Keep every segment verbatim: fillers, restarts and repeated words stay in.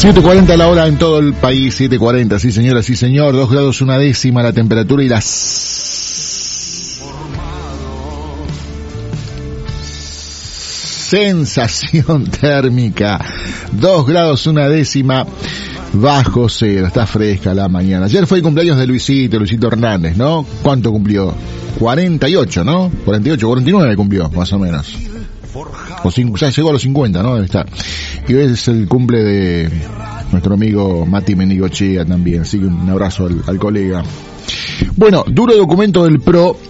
siete cuarenta la hora en todo el país, siete cuarenta, sí señora, sí señor, dos grados una décima la temperatura y la sensación térmica, dos grados una décima bajo cero, está fresca la mañana. Ayer fue el cumpleaños de Luisito, Luisito Hernández, ¿no? ¿Cuánto cumplió? cuarenta y ocho, ¿no? cuarenta y ocho, cuarenta y nueve cumplió, más o menos. O cinco, ya llegó a los cincuenta, ¿no? Debe estar. Y hoy es el cumple de nuestro amigo Mati Menigochea también, así que un abrazo al, al colega. Bueno, duro documento del P R O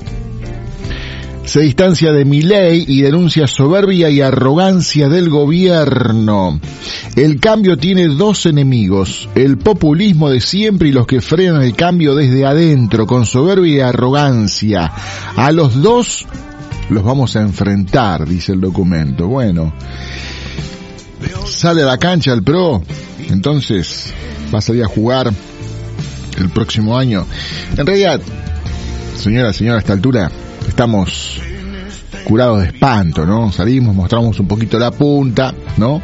se distancia de Milei y denuncia soberbia y arrogancia del gobierno. El cambio tiene dos enemigos, el populismo de siempre y los que frenan el cambio desde adentro, con soberbia y arrogancia. A los dos los vamos a enfrentar, dice el documento. Bueno, sale a la cancha el P R O, entonces va a salir a jugar el próximo año. En realidad, señora, señora, a esta altura estamos curados de espanto, ¿no? Salimos, mostramos un poquito la punta, ¿no?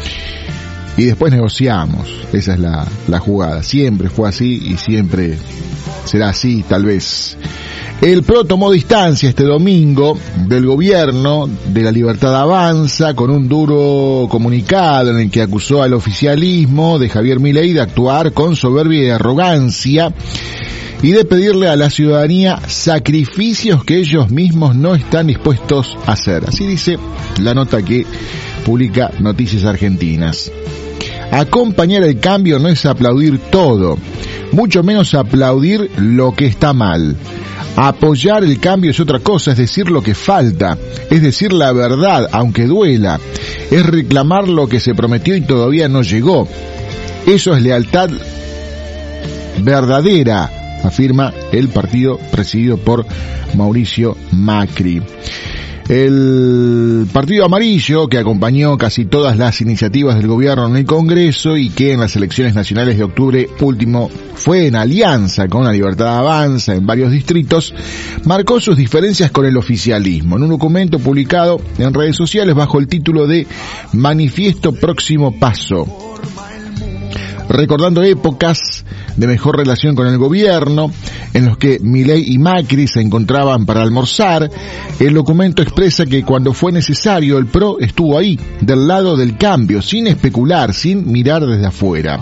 Y después negociamos. Esa es la, la jugada. Siempre fue así y siempre será así, tal vez. El P R O tomó distancia este domingo del gobierno de La Libertad Avanza con un duro comunicado en el que acusó al oficialismo de Javier Milei de actuar con soberbia y arrogancia y de pedirle a la ciudadanía sacrificios que ellos mismos no están dispuestos a hacer. Así dice la nota que publica Noticias Argentinas. Acompañar el cambio no es aplaudir todo, mucho menos aplaudir lo que está mal. Apoyar el cambio es otra cosa, es decir lo que falta, es decir la verdad, aunque duela, es reclamar lo que se prometió y todavía no llegó. Eso es lealtad verdadera, afirma el partido presidido por Mauricio Macri. El Partido Amarillo, que acompañó casi todas las iniciativas del gobierno en el Congreso y que en las elecciones nacionales de octubre último fue en alianza con La Libertad Avanza en varios distritos, marcó sus diferencias con el oficialismo en un documento publicado en redes sociales bajo el título de Manifiesto Próximo Paso. Recordando épocas de mejor relación con el gobierno, en los que Milei y Macri se encontraban para almorzar, el documento expresa que cuando fue necesario el P R O estuvo ahí, del lado del cambio, sin especular, sin mirar desde afuera.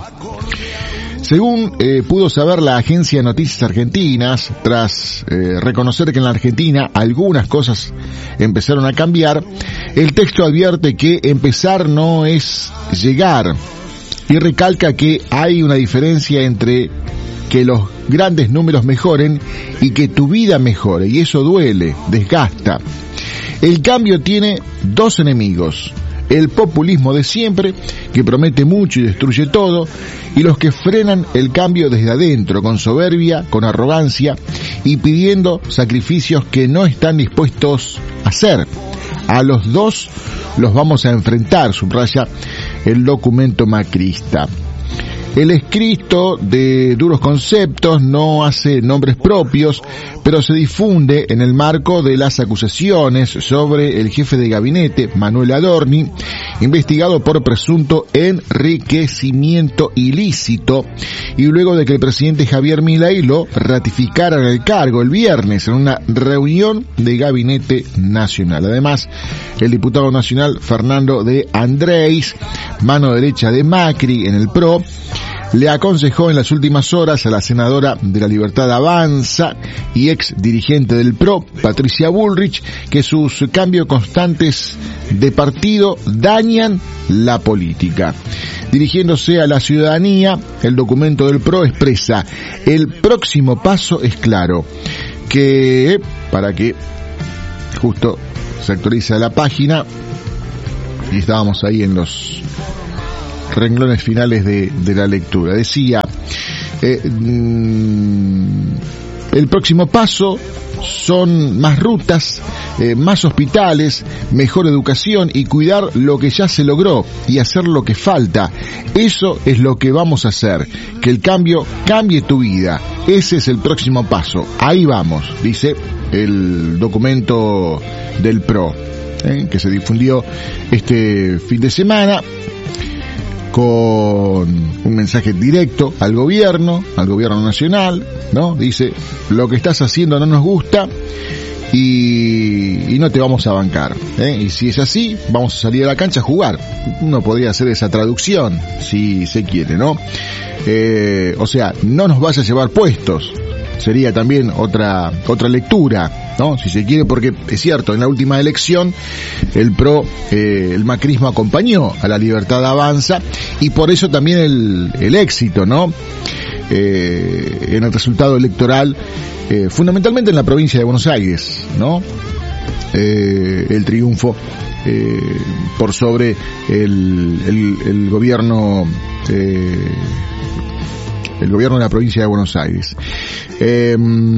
Según eh, pudo saber la agencia de Noticias Argentinas, tras eh, reconocer que en la Argentina algunas cosas empezaron a cambiar, el texto advierte que empezar no es llegar, y recalca que hay una diferencia entre que los grandes números mejoren y que tu vida mejore, y eso duele, desgasta. El cambio tiene dos enemigos, el populismo de siempre, que promete mucho y destruye todo, y los que frenan el cambio desde adentro, con soberbia, con arrogancia, y pidiendo sacrificios que no están dispuestos a hacer. A los dos los vamos a enfrentar, subraya el documento macrista. El escrito de duros conceptos no hace nombres propios, pero se difunde en el marco de las acusaciones sobre el jefe de gabinete, Manuel Adorni, investigado por presunto enriquecimiento ilícito, y luego de que el presidente Javier Milei lo ratificara en el cargo el viernes en una reunión de gabinete nacional. Además, el diputado nacional Fernando de Andrés, mano derecha de Macri en el P R O, le aconsejó en las últimas horas a la senadora de La Libertad Avanza y ex dirigente del P R O, Patricia Bullrich, que sus cambios constantes de partido dañan la política. Dirigiéndose a la ciudadanía, el documento del P R O expresa: el próximo paso es claro, que para que justo se actualiza la página, y estábamos ahí en los renglones finales de, de la lectura. Decía, eh, mm, el próximo paso son más rutas, eh, más hospitales, mejor educación y cuidar lo que ya se logró y hacer lo que falta. Eso es lo que vamos a hacer, que el cambio cambie tu vida. Ese es el próximo paso. Ahí vamos, dice el documento del P R O, eh, que se difundió este fin de semana. con un mensaje directo al gobierno, al gobierno nacional, ¿no? Dice, lo que estás haciendo no nos gusta y, y no te vamos a bancar, ¿eh? Y si es así, vamos a salir a la cancha a jugar. Uno podría hacer esa traducción, si se quiere, ¿no? Eh, o sea, no nos vas a llevar puestos. Sería también otra otra lectura, ¿no? Si se quiere, porque es cierto, en la última elección el PRO, eh, el macrismo acompañó a la Libertad Avanza y por eso también el, el éxito, ¿no? Eh, en el resultado electoral, eh, fundamentalmente en la provincia de Buenos Aires, ¿no? Eh, el triunfo eh, por sobre el, el, el gobierno eh, el gobierno de la provincia de Buenos Aires. Eh,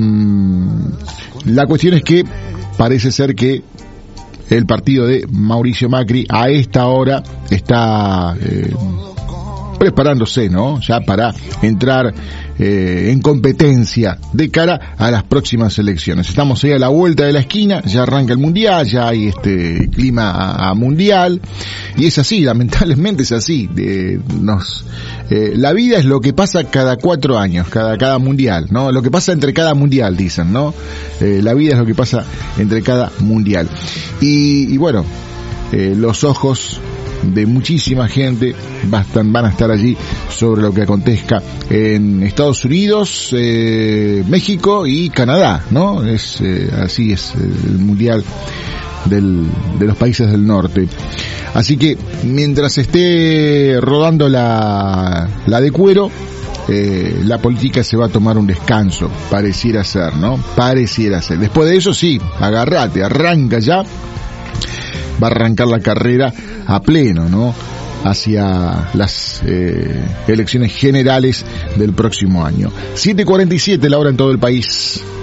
la cuestión es que parece ser que el partido de Mauricio Macri a esta hora está eh, preparándose, ¿no? Ya para entrar eh, en competencia de cara a las próximas elecciones. Estamos ahí a la vuelta de la esquina, ya arranca el mundial, ya hay este clima a, a mundial, y es así, lamentablemente es así. De, nos, eh, la vida es lo que pasa cada cuatro años, cada cada mundial, ¿no? Lo que pasa entre cada mundial, dicen, ¿no? Eh, la vida es lo que pasa entre cada mundial. Y, y bueno, eh, los ojos de muchísima gente bastan, van a estar allí sobre lo que acontezca en Estados Unidos, eh, México y Canadá, ¿no? Es eh, así es el mundial del, de los países del norte. Así que mientras esté rodando la, la de cuero, eh, la política se va a tomar un descanso, pareciera ser, ¿no? Pareciera ser. Después de eso sí, agárrate, arranca ya. Va a arrancar la carrera a pleno, ¿no? Hacia las eh, elecciones generales del próximo año. siete cuarenta y siete la hora en todo el país.